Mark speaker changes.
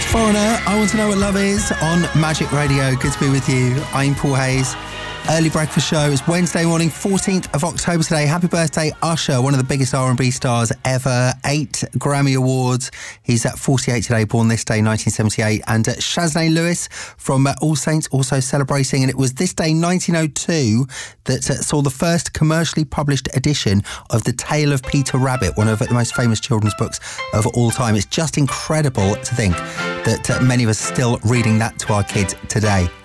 Speaker 1: Foreigner, I Want to Know What Love Is on Magic Radio. Good to be with you. I'm Paul Hayes. Early breakfast show. It's Wednesday morning, 14th of October today. Happy birthday, Usher, one of the biggest R&B stars ever. 8 Grammy Awards. He's at 48 today, born this day, 1978. And Shaznay Lewis from All Saints also celebrating. And it was this day, 1902, that saw the first commercially published edition of The Tale of Peter Rabbit, one of the most famous children's books of all time. It's just incredible to think that many of us are still reading that to our kids today.